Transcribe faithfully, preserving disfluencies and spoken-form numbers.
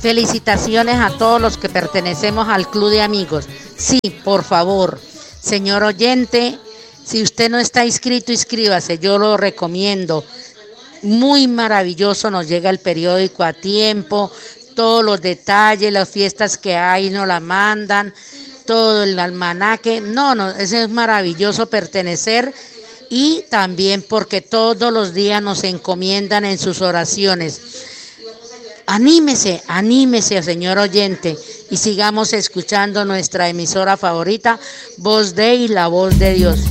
Felicitaciones a todos los que pertenecemos al Club de Amigos. Sí, por favor, señor oyente, si usted no está inscrito, inscríbase, yo lo recomiendo. Muy maravilloso, nos llega el periódico a tiempo, todos los detalles, las fiestas que hay nos la mandan, todo el almanaque. No, no, eso es maravilloso pertenecer, y también porque todos los días nos encomiendan en sus oraciones. Anímese, anímese, señor oyente, y sigamos escuchando nuestra emisora favorita, Voz de y la Voz de Dios.